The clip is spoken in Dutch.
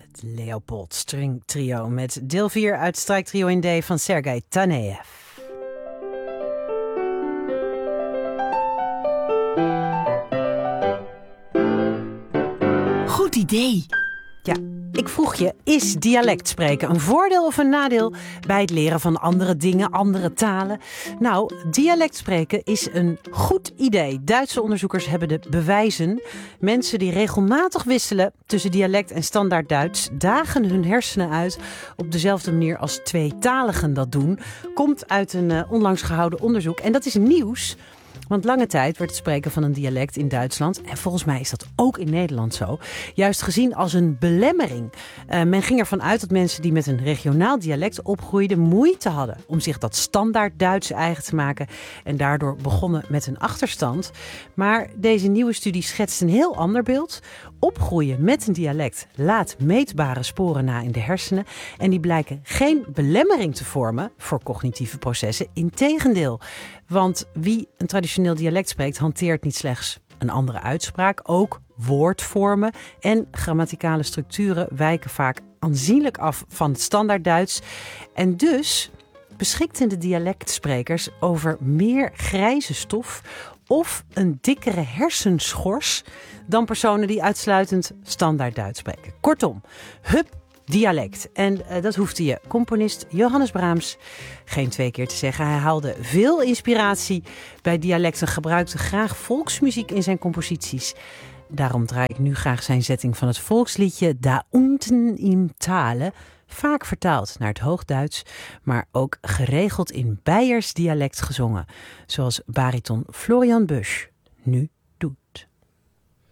Leopold String Trio met deel 4 uit Strijktrio in D van Sergei Tanejev. Goed idee. Ja, ik vroeg je, is dialect spreken een voordeel of een nadeel bij het leren van andere dingen, andere talen? Nou, dialect spreken is een goed idee. Duitse onderzoekers hebben de bewijzen. Mensen die regelmatig wisselen tussen dialect en standaard Duits dagen hun hersenen uit op dezelfde manier als tweetaligen dat doen. Komt uit een onlangs gehouden onderzoek en dat is nieuws. Want lange tijd werd het spreken van een dialect in Duitsland, en volgens mij is dat ook in Nederland zo, juist gezien als een belemmering. Men ging ervan uit dat mensen die met een regionaal dialect opgroeiden moeite hadden om zich dat standaard Duits eigen te maken en daardoor begonnen met een achterstand. Maar deze nieuwe studie schetst een heel ander beeld. Opgroeien met een dialect laat meetbare sporen na in de hersenen en die blijken geen belemmering te vormen voor cognitieve processen. Integendeel, want wie een traditioneel dialect spreekt hanteert niet slechts een andere uitspraak, ook woordvormen en grammaticale structuren wijken vaak aanzienlijk af van het standaard Duits. En dus beschikten de dialectsprekers over meer grijze stof of een dikkere hersenschors dan personen die uitsluitend standaard Duits spreken. Kortom, hup, dialect. En dat hoefde je componist Johannes Brahms geen 2 keer te zeggen. Hij haalde veel inspiratie bij dialecten, gebruikte graag volksmuziek in zijn composities. Daarom draai ik nu graag zijn zetting van het volksliedje Da unten im Tale, vaak vertaald naar het Hoogduits, maar ook geregeld in Beiers dialect gezongen, zoals bariton Florian Busch. Nu